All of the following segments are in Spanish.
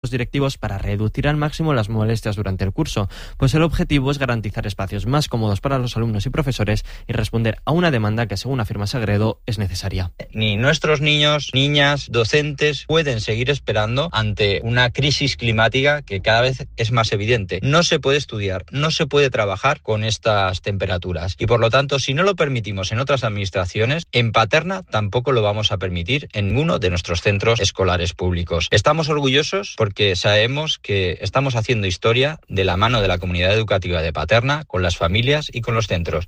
directivos para reducir al máximo las molestias durante el curso, pues el objetivo es garantizar espacios más cómodos para los alumnos y profesores y responder a una demanda que, según afirma Sagredo, es necesaria. Ni nuestros niños, niñas, docentes pueden seguir esperando ante una crisis climática que cada vez es más evidente. No se puede estudiar, no se puede trabajar con estas temperaturas y, por lo tanto, si no lo permitimos en otras administraciones, en Paterna tampoco lo vamos a permitir en ninguno de nuestros centros escolares públicos. Estamos orgullosos porque sabemos que estamos haciendo historia de la mano de la comunidad educativa de Paterna, con las familias y con los centros.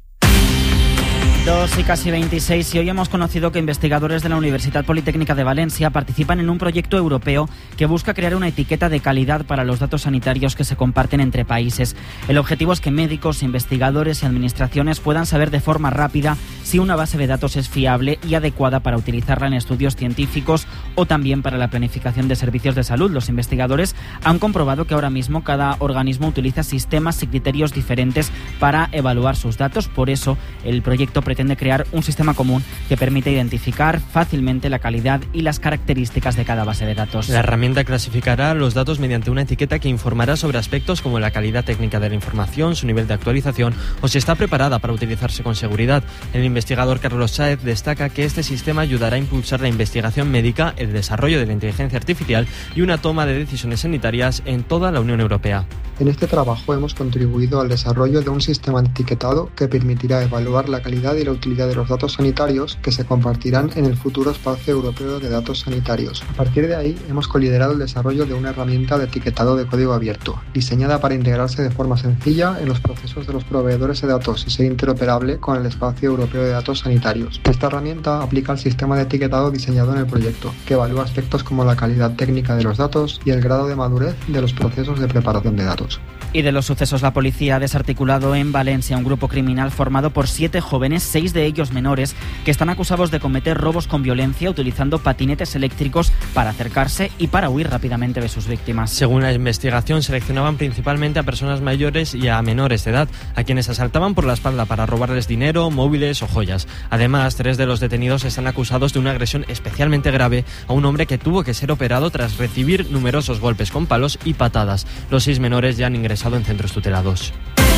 2:26 y hoy hemos conocido que investigadores de la Universidad Politécnica de Valencia participan en un proyecto europeo que busca crear una etiqueta de calidad para los datos sanitarios que se comparten entre países. El objetivo es que médicos, investigadores y administraciones puedan saber de forma rápida si una base de datos es fiable y adecuada para utilizarla en estudios científicos o también para la planificación de servicios de salud. Los investigadores han comprobado que ahora mismo cada organismo utiliza sistemas y criterios diferentes para evaluar sus datos. Por eso, el proyecto pretende crear un sistema común que permite identificar fácilmente la calidad y las características de cada base de datos. La herramienta clasificará los datos mediante una etiqueta que informará sobre aspectos como la calidad técnica de la información, su nivel de actualización o si está preparada para utilizarse con seguridad. El investigador Carlos Sáez destaca que este sistema ayudará a impulsar la investigación médica, el desarrollo de la inteligencia artificial y una toma de decisiones sanitarias en toda la Unión Europea. En este trabajo hemos contribuido al desarrollo de un sistema de etiquetado que permitirá evaluar la calidad y la utilidad de los datos sanitarios que se compartirán en el futuro espacio europeo de datos sanitarios. A partir de ahí, hemos coliderado el desarrollo de una herramienta de etiquetado de código abierto, diseñada para integrarse de forma sencilla en los procesos de los proveedores de datos y ser interoperable con el espacio europeo de datos sanitarios. Esta herramienta aplica el sistema de etiquetado diseñado en el proyecto, que evalúa aspectos como la calidad técnica de los datos y el grado de madurez de los procesos de preparación de datos. Y de los sucesos, la policía ha desarticulado en Valencia un grupo criminal formado por 7 jóvenes, 6 de ellos menores, que están acusados de cometer robos con violencia utilizando patinetes eléctricos para acercarse y para huir rápidamente de sus víctimas. Según la investigación, seleccionaban principalmente a personas mayores y a menores de edad, a quienes asaltaban por la espalda para robarles dinero, móviles o joyas. Además, 3 de los detenidos están acusados de una agresión especialmente grave a un hombre que tuvo que ser operado tras recibir numerosos golpes con palos y patadas. Los 6 menores ya han ingresado en centros tutelados.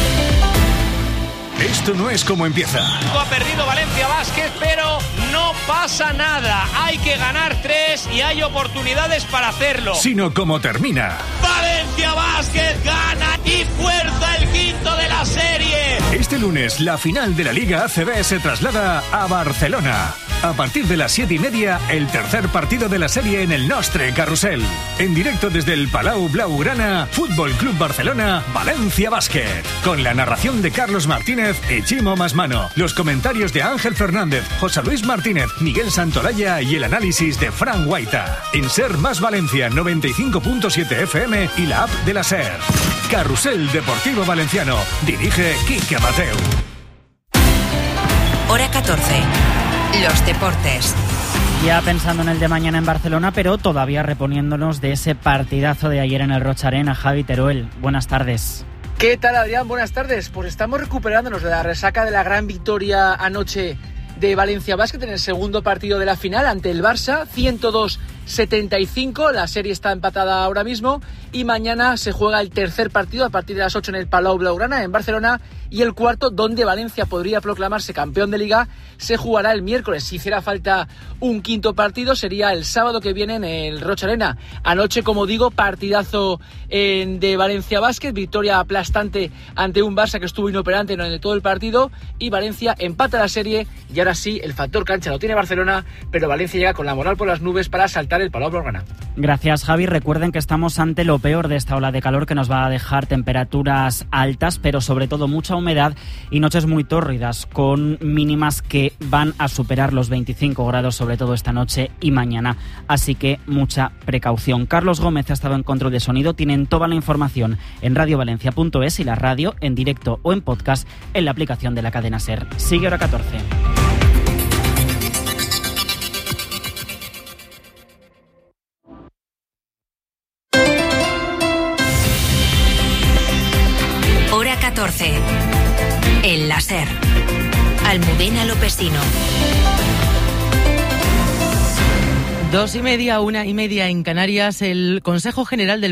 Esto no es como empieza. Ha perdido Valencia Basket, pero no pasa nada. Hay que ganar 3 y hay oportunidades para hacerlo. Sino como termina. Valencia Basket gana y fuerza el quinto de la serie. Este lunes la final de la Liga ACB se traslada a Barcelona. A partir de las 7:30, el tercer partido de la serie en el Nostre Carrusel. En directo desde el Palau Blaugrana, Fútbol Club Barcelona, Valencia Basket. Con la narración de Carlos Martínez y Chimo Masmano. Los comentarios de Ángel Fernández, José Luis Martínez, Miguel Santolaya y el análisis de Fran Guaita. En Ser Más Valencia 95.7 FM y la app de la Ser. Carrusel Deportivo Valenciano. Dirige Quique Mateu. Hora 14. Los deportes. Ya pensando en el de mañana en Barcelona, pero todavía reponiéndonos de ese partidazo de ayer en el Roig Arena. Javi Teruel, buenas tardes. ¿Qué tal, Adrián? Buenas tardes. Pues estamos recuperándonos de la resaca de la gran victoria anoche de Valencia Basket en el segundo partido de la final ante el Barça, 102-75. La serie está empatada ahora mismo y mañana se juega el tercer partido a partir de las 8 en el Palau Blaugrana en Barcelona, y el cuarto, donde Valencia podría proclamarse campeón de Liga, se jugará el miércoles. Si hiciera falta un quinto partido, sería el sábado que viene en el Roig Arena. Anoche, como digo, partidazo de Valencia Basket, victoria aplastante ante un Barça que estuvo inoperante durante todo el partido, y Valencia empata la serie, y ahora sí, el factor cancha lo tiene Barcelona, pero Valencia llega con la moral por las nubes para saltar el Palau Blaugrana. Gracias, Javi. Recuerden que estamos ante lo peor de esta ola de calor, que nos va a dejar temperaturas altas, pero sobre todo mucha humedad y noches muy tórridas, con mínimas que van a superar los 25 grados, sobre todo esta noche y mañana. Así que mucha precaución. Carlos Gómez ha estado en control de sonido. Tienen toda la información en radiovalencia.es y la radio en directo o en podcast en la aplicación de la cadena SER. Sigue Hora 14. Hora 14. El láser. Almudena Lopesino. 2:30, 1:30 en Canarias. El Consejo General del